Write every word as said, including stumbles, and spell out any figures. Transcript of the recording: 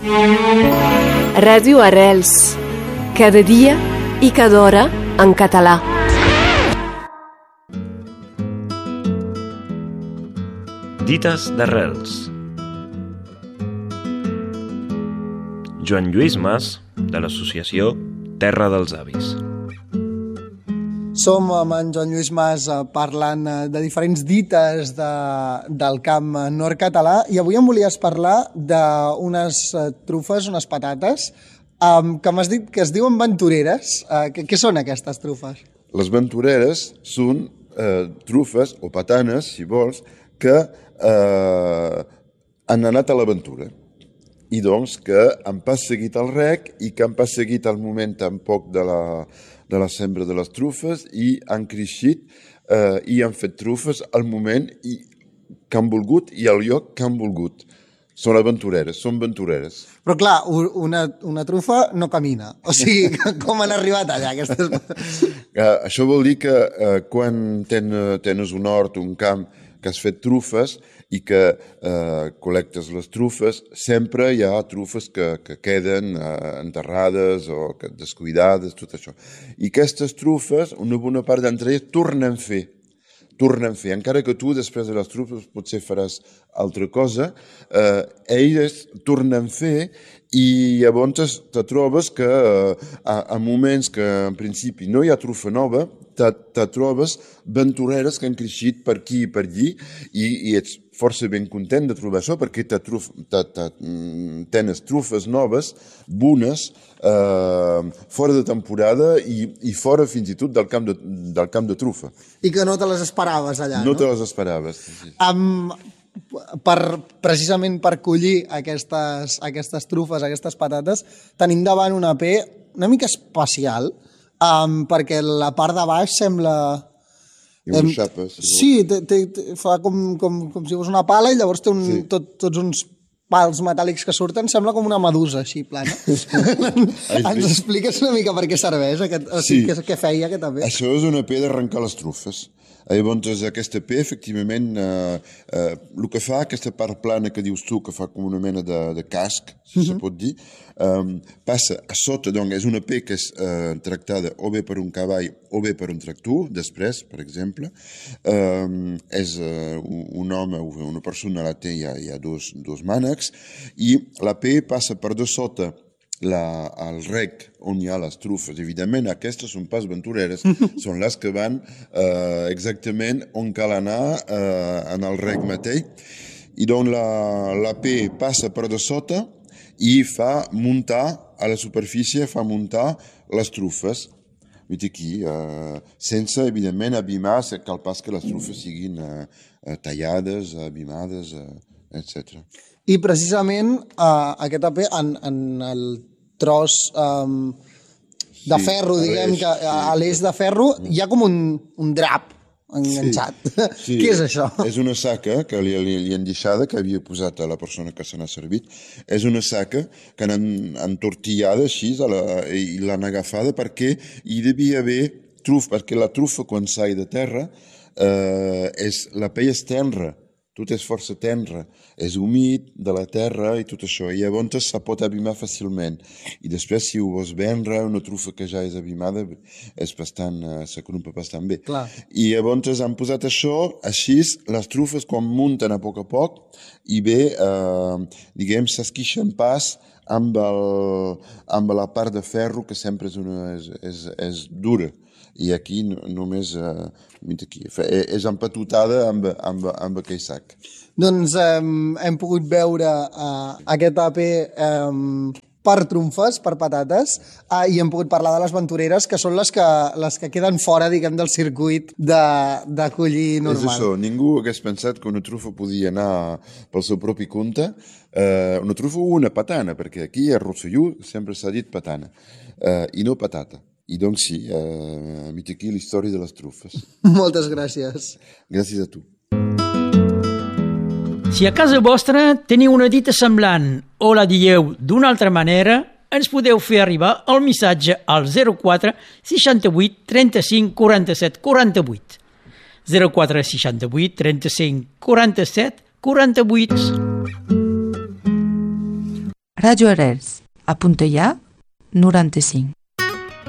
Ràdio Arrels. Cada dia i cada hora en català. Dites d'Arrels. Joan Lluís Mas, de l'associació Terra dels Avis. Som amb en Joan Lluís Mas parlant de diferents dites de, del camp nord català i avui em volies parlar d'unes trufes, unes patates, um, que m'has dit que es diuen ventureres. Uh, què, què són aquestes trufes? Les ventureres són eh, trufes o patanes, si vols, que eh, han anat a l'aventura i doncs que han pas seguit el rec i que han pas seguit el moment tampoc de la, de la sembra de les trufes i han creixit eh, i han fet trufes al moment i, que han volgut i al lloc que han volgut. Són aventureres, són ventureres. Però clar, una, una trufa no camina. O sigui, com han arribat allà aquestes... Uh, això vol dir que uh, quan ten, tens un hort, un camp, que has fet trufes i que uh, col·lectes les trufes, sempre hi ha trufes que, que queden uh, enterrades o que descuidades, tot això. I aquestes trufes, una bona part d'entre elles, tornen a fer. Tornen a fer. Encara que tu, després de les trufes, potser faràs altra cosa, eh, elles tornen a fer i llavors te trobes que eh, a, a moments que en principi no hi ha trufa nova, te, te trobes ventureres que han creixit per aquí i per allí i, i ets força ben content de trobar això perquè te truf, te, te, tens trufes noves, bones, eh, fora de temporada i, i fora fins i tot del camp de, del camp de trufa. I que no te les esperaves allà, no? No te les esperaves. Sí. Um, per, precisament per collir aquestes, aquestes trufes, aquestes patates, tenim davant una P una mica especial, um, perquè la part de baix sembla... I una xapa. Si sí, té, té, té, fa com, com, com si fos una pala i llavors té un, sí. tot, tots uns pals metàl·lics que surten, sembla com una medusa així plana. Ens expliques una mica per què serveix, aquest, o sigui, sí. què, què feia aquesta P? Això és una P d'arrencar les trufes. Llavors, aquesta P, efectivament, eh, eh, el que fa, aquesta part plana que dius tu, que fa com una mena de, de casc, si uh-huh. se pot dir, eh, passa a sota, doncs és una P que és eh, tractada o bé per un cavall o bé per un tractor, després, per exemple. Eh, és eh, un home o una persona la té, hi ha, hi ha dos, dos mànecs, i la P passa per de sota La, el rec on hi ha les trufes. Evidentment, aquestes són pas ventureres, són les que van eh, exactament on cal anar eh, en el rec mateix. I doncs la, la P passa per de sota i fa muntar a la superfície, fa muntar les trufes. Aquí, eh, sense, evidentment, abimar, cal pas que les trufes siguin eh, tallades, abimades, eh, etcètera. I precisament uh, aquesta P en, en el tros um, de sí, ferro, diguem que sí. A l'eix de ferro hi ha com un, un drap enganxat. Sí, sí. Què és això? És una saca que li, li, li han deixada, que havia posat a la persona que se n'ha servit. És una saca que han entortillada així a la, i l'han agafada perquè hi devia haver trufa, perquè la trufa quan s'ha de terra, eh, és, la pell és tenra. Tot és força tenra, és humit de la terra i tot això, i llavors se pot abimar fàcilment. I després, si ho vols vendre, una trufa que ja és abimada, és bastant, s'acrumpa bastant bé. Clar. I llavors han posat això, així, les trufes quan munten a poc a poc, i bé, eh, diguem, s'esquixen pas amb, el, amb la part de ferro, que sempre és, una, és, és, és dura. I aquí només eh, aquí, és empatutada amb, amb, amb aquell sac. Doncs eh, hem pogut veure eh, aquest A P eh, per trumfes, per patates, eh, i hem pogut parlar de les ventureres, que són les que, les que queden fora, diguem, del circuit de, de collir normal. És això, ningú hagués pensat que una trufa podia anar pel seu propi compte, eh, una trufa o una patana, perquè aquí a Rosselló sempre s'ha dit patana, eh, i no patata. I doncs sí, eh, mit aquí la història de les trufes. Moltes gràcies. Gràcies a tu. Si a casa vostra teniu una dita semblant o la dieu d'una altra manera, ens podeu fer arribar el missatge al zero quatre seixanta-vuit trenta-cinc quaranta-set quaranta-vuit. zero quatre seixanta-vuit trenta-cinc quaranta-set quaranta-vuit. Radio Arrels, a Pontellà, noranta-cinc.